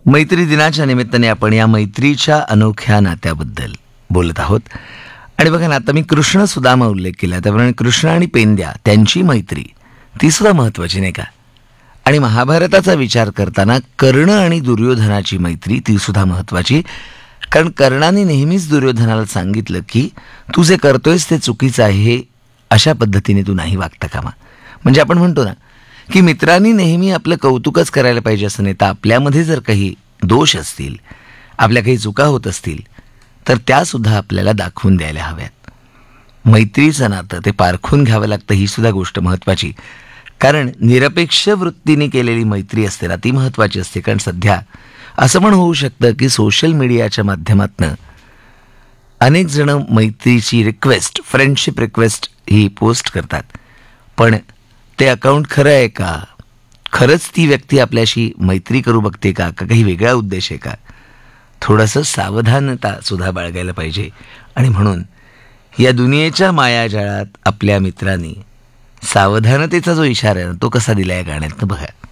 मैत्री दिनाच्या निमित्ताने आपण या मैत्रीच्या अनोख्या नात्याबद्दल बोलत आहोत. आणि बघा ना, आता मी कृष्ण सुदामा उल्लेख केला, त्याप्रमाणे कृष्ण आणि पेंद्या त्यांची मैत्री ती सुद्धा महत्त्वाची, नाही का? आणि महाभारताचा विचार करताना कर्ण आणि दुर्योधनाची मैत्री ती सुद्धा महत्त्वाची. कारण कर्णाने नेहमीच दुर्योधनाला सांगितलं की तू जे करतोयस ते चुकीचं आहे, अशा पद्धतीने तू नाही वागता कामा. म्हणजे आपण म्हणतो ना की मित्रांनी नेहमी आपलं कौतुकच करायला पाहिजे असं नाही, तर आपल्यामध्ये जर काही दोष असतील, आपल्या काही चुका होत असतील, तर त्यासुद्धा आपल्याला दाखवून द्यायला हव्यात. मैत्रीचं नातं ते पारखून घ्यावं लागतं, ही सुद्धा गोष्ट महत्त्वाची. कारण निरपेक्ष वृत्तीने केलेली मैत्री असते ना, ती महत्त्वाची असते. कारण सध्या असं पण होऊ शकतं की सोशल मीडियाच्या माध्यमातून अनेक जण मैत्रीची रिक्वेस्ट, फ्रेंडशिप रिक्वेस्ट ही पोस्ट करतात, पण ते अकाउंट खरं आहे का? खरंच ती व्यक्ती आपल्याशी मैत्री करू बघते का काही वेगळा उद्देश आहे का? थोडंसं सावधानता सुद्धा बाळगायला पाहिजे. आणि म्हणून या दुनियेच्या मायाजाळात आपल्या मित्रांनी सावधानतेचा जो इशारा आहे ना, तो कसा दिला या गाण्यातनं बघा.